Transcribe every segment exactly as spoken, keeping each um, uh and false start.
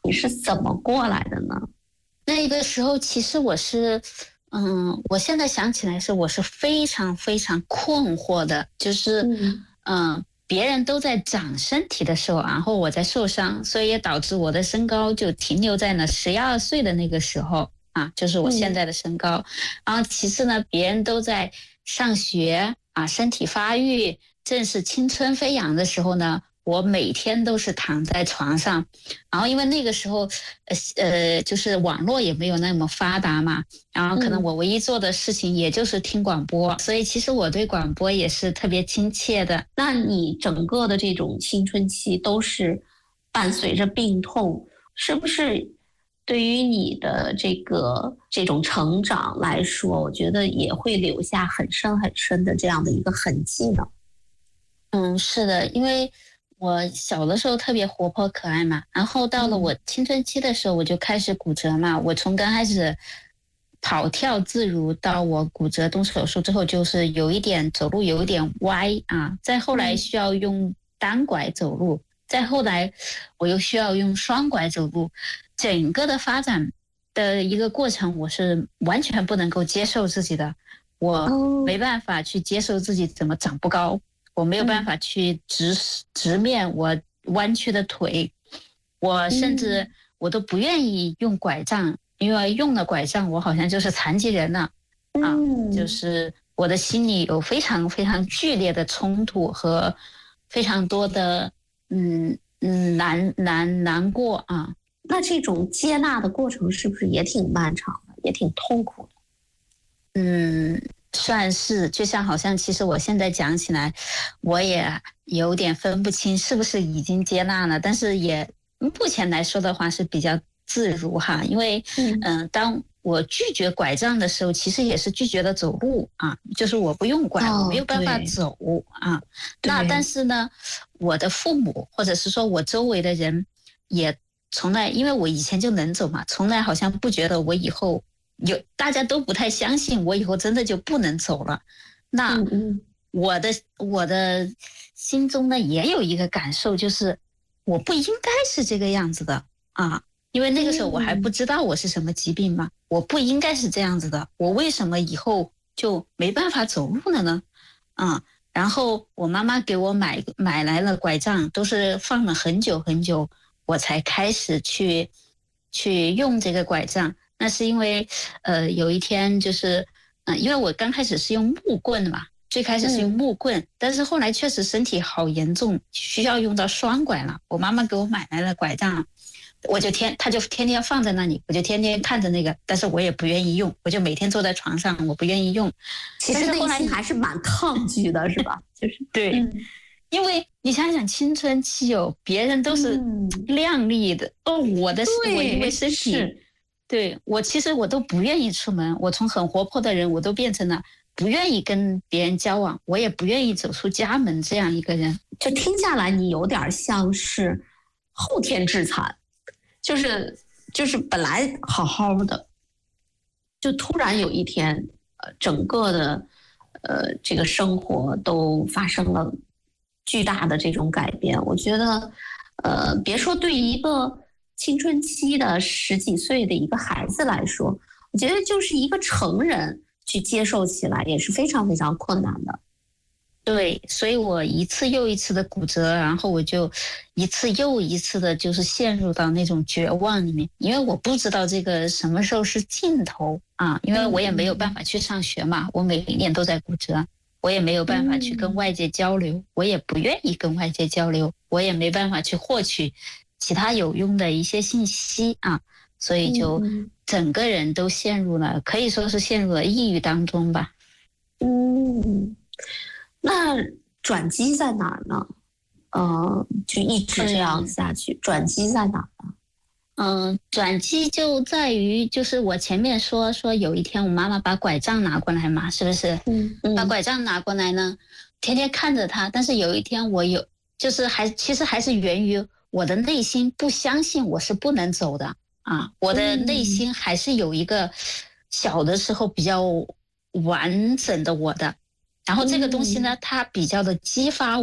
你是怎么过来的呢？ 那个时候其实我是，嗯，我现在想起来是我是非常非常困惑的，就是， 嗯嗯，别人都在长身体的时候，然后我在受伤，所以也导致我的身高就停留在了十一二岁的那个时候啊，就是我现在的身高。然后其次呢，别人都在上学啊，身体发育，正是青春飞扬的时候呢。我每天都是躺在床上，然后因为那个时候，呃呃，就是网络也没有那么发达嘛，然后可能我唯一做的事情也就是听广播，所以其实我对广播也是特别亲切的。 那你整个的这种青春期都是伴随着病痛，是不是对于你的这个这种成长来说，我觉得也会留下很深很深的这样的一个痕迹呢？ 嗯，是的，因为我小的时候特别活泼可爱嘛，然后到了我青春期的时候，我就开始骨折嘛。我从刚开始跑跳自如到我骨折动手术之后，就是有一点走路有一点歪啊，再后来需要用单拐走路，再后来我又需要用双拐走路，整个的发展的一个过程，我是完全不能够接受自己的，我没办法去接受自己怎么长不高。我没有办法去直直面我弯曲的腿，我甚至我都不愿意用拐杖，因为用了拐杖，我好像就是残疾人了啊！就是我的心里有非常非常剧烈的冲突和非常多的嗯嗯难难难过啊。 那这种接纳的过程是不是也挺漫长的，也挺痛苦的？ 嗯。算是，就像好像其实我现在讲起来，我也有点分不清是不是已经接纳了，但是也目前来说的话是比较自如哈，因为嗯、呃，当我拒绝拐杖的时候，其实也是拒绝了走路啊，就是我不用拐， 哦、 我没有办法走啊。那但是呢，我的父母或者是说我周围的人也从来，因为我以前就能走嘛，从来好像不觉得我以后。有大家都不太相信我以后真的就不能走了，那我的我的心中呢也有一个感受，就是我不应该是这个样子的啊，因为那个时候我还不知道我是什么疾病嘛，我不应该是这样子的，我为什么以后就没办法走路了呢？啊，然后我妈妈给我买买来了拐杖，都是放了很久很久，我才开始去去用这个拐杖。那是因为，呃，有一天就是，嗯、呃，因为我刚开始是用木棍嘛，最开始是用木棍，嗯、但是后来确实身体好严重，需要用到双拐了。我妈妈给我买来了拐杖，我就天，她就天天放在那里，我就天天看着那个，但是我也不愿意用，我就每天坐在床上，我不愿意用。 其实内心还是蛮抗拒的，是吧？就是对。嗯，因为你想想青春期哦，别人都是靓丽的、嗯、哦，我的我因为身体。对，我其实我都不愿意出门，我从很活泼的人，我都变成了不愿意跟别人交往，我也不愿意走出家门这样一个人。 就听下来，你有点像是后天致残，就是就是本来好好的，就突然有一天，呃，整个的呃这个生活都发生了巨大的这种改变。我觉得，呃，别说对于一个青春期的十几岁的一个孩子来说，我觉得就是一个成人去接受起来也是非常非常困难的。 对，所以我一次又一次的骨折，然后我就一次又一次的，就是陷入到那种绝望里面，因为我不知道这个什么时候是尽头啊，因为我也没有办法去上学嘛，我每一年都在骨折，我也没有办法去跟外界交流，我也不愿意跟外界交流，我也没办法去获取其他有用的一些信息啊，所以就整个人都陷入了，可以说是陷入了抑郁当中吧。 嗯。那转机在哪儿呢？呃，就一直这样下去，嗯、转机在哪儿呢？ 嗯、呃，转机就在于，就是我前面说说有一天我妈妈把拐杖拿过来嘛，是不是？嗯嗯。把拐杖拿过来呢，天天看着她，但是有一天我有，就是还其实还是源于我的内心不相信我是不能走的啊，我的内心还是有一个小的时候比较完整的我的。然后这个东西呢，它比较的激发我，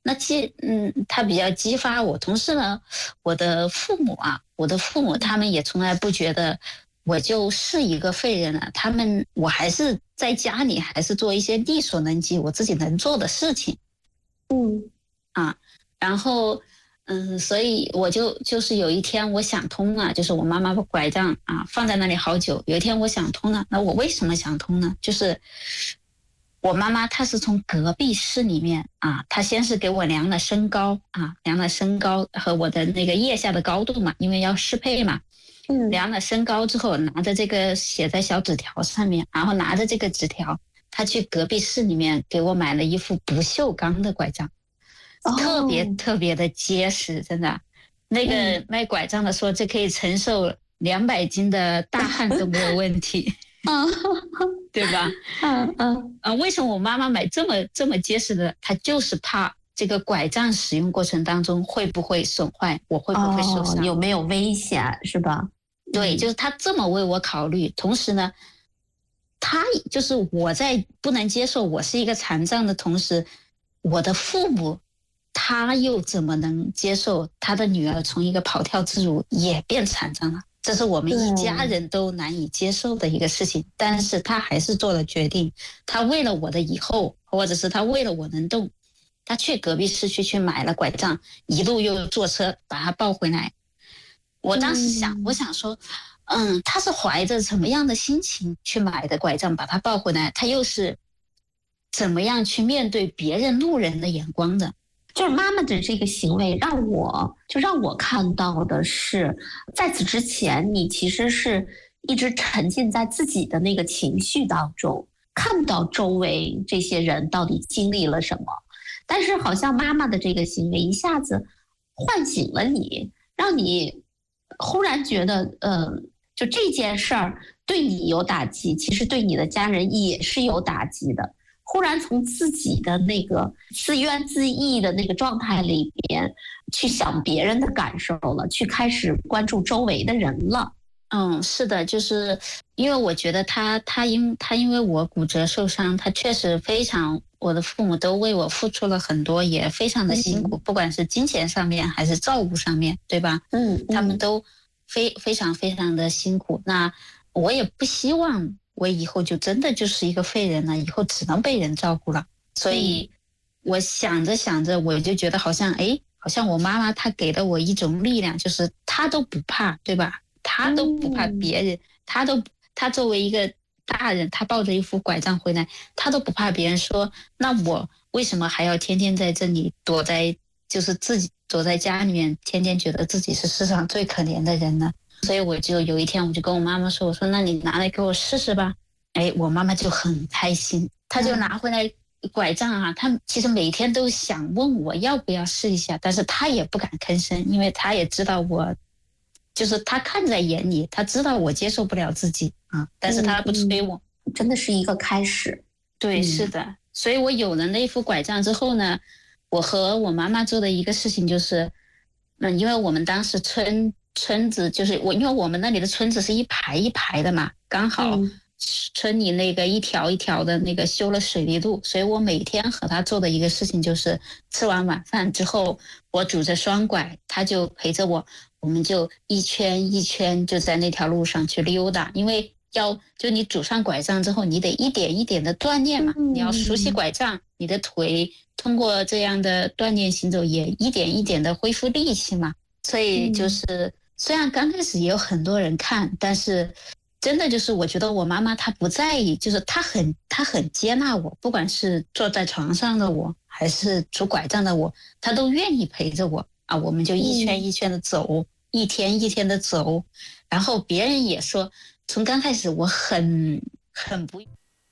那激嗯，他比较激发我。同时呢，我的父母啊，我的父母他们也从来不觉得我就是一个废人了，他们我还是在家里还是做一些力所能及我自己能做的事情。 嗯啊，然后嗯，所以我就就是有一天我想通了，就是我妈妈把拐杖啊放在那里好久，有一天我想通了。那我为什么想通呢？就是我妈妈她是从隔壁室里面啊，她先是给我量了身高啊，量了身高和我的那个腋下的高度嘛，因为要适配嘛。 嗯， 量了身高之后，拿着这个写在小纸条上面，然后拿着这个纸条，她去隔壁室里面给我买了一副不锈钢的拐杖。 哦、 特别特别的结实，真的。那个卖拐杖的说，这可以承受两百斤的大汉都没有问题， 嗯， 对吧？ 嗯嗯啊，为什么我妈妈买这么这么结实的？她就是怕这个拐杖使用过程当中会不会损坏，我会不会受伤， 哦、有没有危险，是吧？ 对，就是她这么为我考虑。同时呢，她就是我在不能接受我是一个残障的同时，我的父母。他又怎么能接受他的女儿从一个跑跳自如也变残障了？这是我们一家人都难以接受的一个事情。但是他还是做了决定，他为了我的以后，或者是他为了我能动，他去隔壁市区去买了拐杖，一路又坐车把他抱回来。我当时想，我想说，嗯，他是怀着什么样的心情去买的拐杖，把他抱回来？他又是怎么样去面对别人路人的眼光的？ 就是妈妈的这个行为让我就让我看到的是，在此之前你其实是一直沉浸在自己的那个情绪当中，看不到周围这些人到底经历了什么。但是好像妈妈的这个行为一下子唤醒了你，让你忽然觉得呃，就这件事儿对你有打击，其实对你的家人也是有打击的。忽然从自己的那个自怨自艾的那个状态里边去想别人的感受了，去开始关注周围的人了。 嗯，是的，就是因为我觉得他他因他因为我骨折受伤，他确实非常，我的父母都为我付出了很多，也非常的辛苦，嗯、不管是金钱上面还是照顾上面，对吧？ 嗯，嗯他们都非非常非常的辛苦。那我也不希望我以后就真的就是一个废人了，以后只能被人照顾了。所以我想着想着，我就觉得好像哎，好像我妈妈她给了我一种力量，就是她都不怕，对吧？她都不怕别人，她都她作为一个大人，她抱着一副拐杖回来，她都不怕别人说，那我为什么还要天天在这里躲在，就是自己躲在家里面，天天觉得自己是世上最可怜的人呢？所以我就有一天我就跟我妈妈说，我说那你拿来给我试试吧。哎，我妈妈就很开心，她就拿回来拐杖啊，她其实每天都想问我要不要试一下，但是她也不敢吭声，因为她也知道我，就是她看在眼里，她知道我接受不了自己啊，但是她不催我。 嗯、真的是一个开始。 对，嗯、是的。所以我有了那副拐杖之后呢，我和我妈妈做的一个事情就是，嗯，因为我们当时村村子就是我，因为我们那里的村子是一排一排的嘛，刚好村里那个一条一条的那个修了水泥路，所以我每天和他做的一个事情就是吃完晚饭之后，我拄着双拐，他就陪着我，我们就一圈一圈就在那条路上去溜达，因为要就你拄上拐杖之后，你得一点一点的锻炼嘛，你要熟悉拐杖，你的腿通过这样的锻炼行走也一点一点的恢复力气嘛，所以就是虽然刚开始也有很多人看，但是真的就是我觉得我妈妈她不在意，就是她很她很接纳我，不管是坐在床上的我还是拄拐杖的我，她都愿意陪着我啊，我们就一圈一圈的走、嗯、一天一天的走，然后别人也说从刚开始我很很不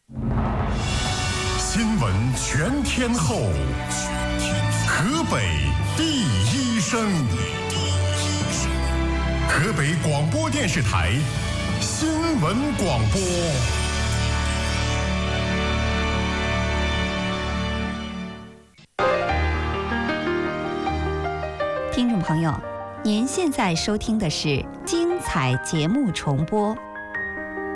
新闻全天候，河北第一声，河北广播电视台新闻广播。 听众朋友，您现在收听的是精彩节目重播。